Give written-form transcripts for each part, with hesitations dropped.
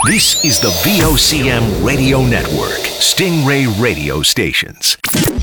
This is the VOCM Radio Network, Stingray Radio Stations.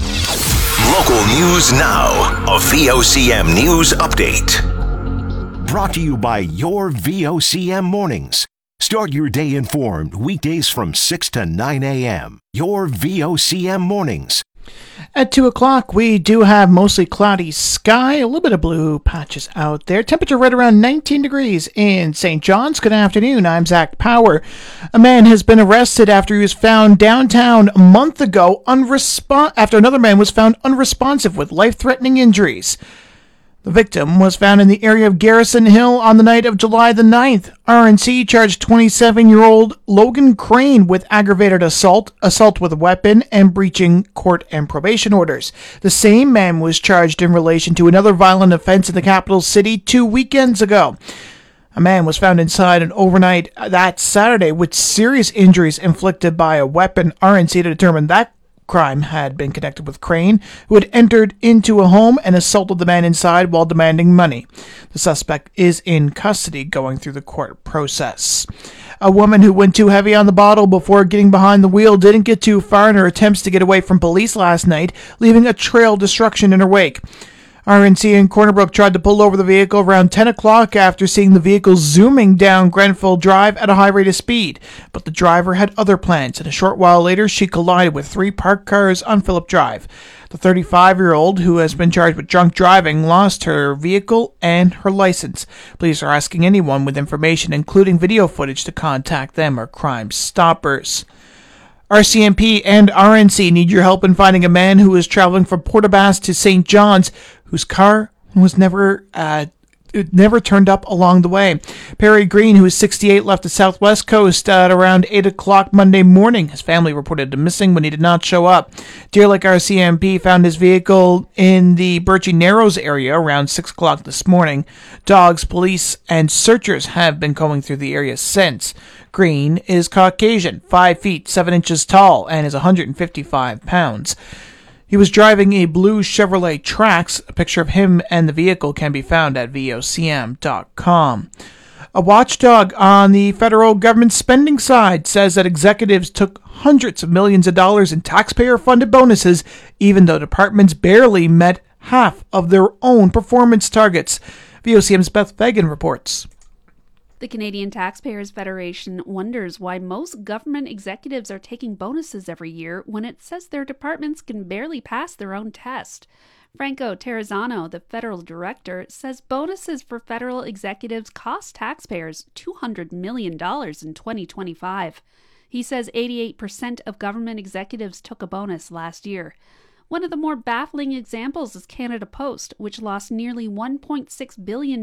Local news now, a VOCM news update. Brought to you by your VOCM mornings. Start your day informed weekdays from 6 to 9 a.m. Your VOCM mornings. At 2 o'clock, we do have mostly cloudy sky, a little bit of blue patches out there. Temperature right around 19 degrees in St. John's. Good afternoon, I'm Zach Power. A man has been arrested after he was found downtown a month ago after another man was found unresponsive with life-threatening injuries. The victim was found in the area of Garrison Hill on the night of July the 9th. RNC charged 27-year-old Logan Crane with aggravated assault with a weapon, and breaching court and probation orders. The same man was charged in relation to another violent offense in the capital city 2 weekends ago. A man was found inside an overnight that Saturday with serious injuries inflicted by a weapon. RNC determined that crime had been connected with Crane, who had entered into a home and assaulted the man inside while demanding money. The suspect is in custody going through the court process. A woman who went too heavy on the bottle before getting behind the wheel didn't get too far in her attempts to get away from police last night, leaving a trail of destruction in her wake. RNC in Corner Brook tried to pull over the vehicle around 10 o'clock after seeing the vehicle zooming down Grenfell Drive at a high rate of speed. But the driver had other plans, and a short while later she collided with 3 parked cars on Phillip Drive. The 35-year-old, who has been charged with drunk driving, lost her vehicle and her license. Police are asking anyone with information, including video footage, to contact them or Crime Stoppers. RCMP and RNC need your help in finding a man who is traveling from Portabass to St. John's, whose car was never turned up along the way. Perry Green, who is 68, left the southwest coast at around 8 o'clock Monday morning. His family reported him missing when he did not show up. Deer Lake RCMP found his vehicle in the Birchie Narrows area around 6 o'clock this morning. Dogs, police, and searchers have been going through the area since. Green is Caucasian, 5 feet 7 inches tall, and is 155 pounds. He was driving a blue Chevrolet Trax. A picture of him and the vehicle can be found at vocm.com. A watchdog on the federal government spending side says that executives took hundreds of millions of dollars in taxpayer-funded bonuses, even though departments barely met half of their own performance targets. VOCM's Beth Fagan reports. The Canadian Taxpayers Federation wonders why most government executives are taking bonuses every year when it says their departments can barely pass their own test. Franco Terrazzano, the federal director, says bonuses for federal executives cost taxpayers $200 million in 2025. He says 88% of government executives took a bonus last year. One of the more baffling examples is Canada Post, which lost nearly $1.6 billion in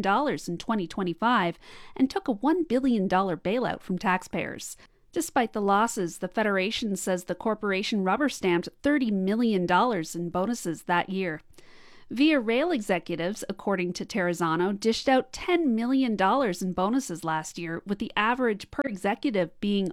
2025 and took a $1 billion bailout from taxpayers. Despite the losses, the Federation says the corporation rubber-stamped $30 million in bonuses that year. Via Rail executives, according to Terrazzano, dished out $10 million in bonuses last year, with the average per executive being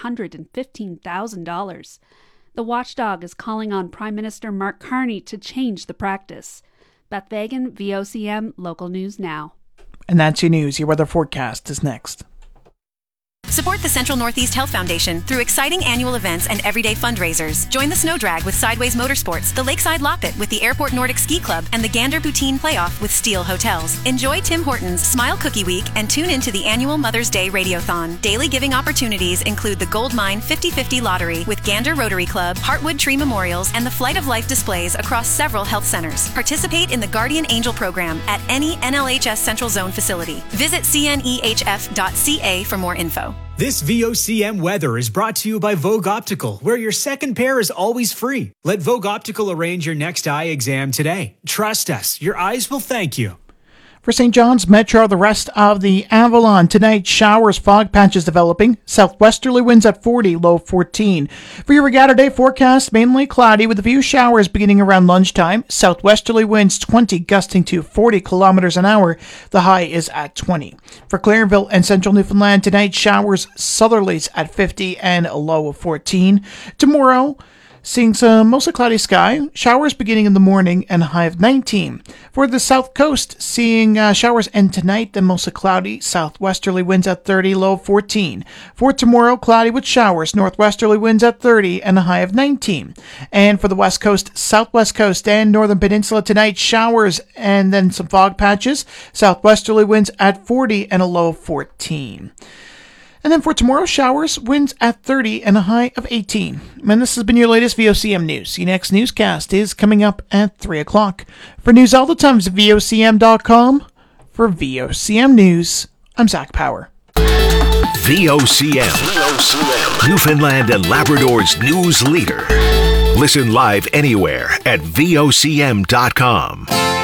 $115,000. The watchdog is calling on Prime Minister Mark Carney to change the practice. Beth Fagan, VOCM, Local News Now. And that's your news. Your weather forecast is next. Support the Central Northeast Health Foundation through exciting annual events and everyday fundraisers. Join the Snow Drag with Sideways Motorsports, the Lakeside Loppet with the Airport Nordic Ski Club, and the Gander Poutine Playoff with Steel Hotels. Enjoy Tim Hortons Smile Cookie Week and tune into the annual Mother's Day Radiothon. Daily giving opportunities include the Gold Mine 50/50 Lottery with Gander Rotary Club, Heartwood Tree Memorials, and the Flight of Life displays across several health centers. Participate in the Guardian Angel program at any NLHS Central Zone facility. Visit cnehf.ca for more info. This VOCM weather is brought to you by Vogue Optical, where your second pair is always free. Let Vogue Optical arrange your next eye exam today. Trust us, your eyes will thank you. For St. John's Metro, the rest of the Avalon, tonight showers, fog patches developing, southwesterly winds at 40, low 14. For your Regatta Day forecast, mainly cloudy with a few showers beginning around lunchtime, southwesterly winds 20, gusting to 40 kilometers an hour. The high is at 20. For Clarenville and central Newfoundland, tonight showers, southerlies at 50 and a low of 14. Tomorrow, seeing some mostly cloudy sky, showers beginning in the morning, and a high of 19. For the south coast, seeing showers end tonight, then mostly cloudy, southwesterly winds at 30, low of 14. For tomorrow, cloudy with showers, northwesterly winds at 30, and a high of 19. And for the west coast, southwest coast, and northern peninsula tonight, showers and then some fog patches, southwesterly winds at 40, and a low of 14. And then for tomorrow, showers, winds at 30 and a high of 18. And this has been your latest VOCM news. Your next newscast is coming up at 3 o'clock. For news all the time, visit VOCM.com. For VOCM News, I'm Zach Power. VOCM, Newfoundland and Labrador's news leader. Listen live anywhere at VOCM.com.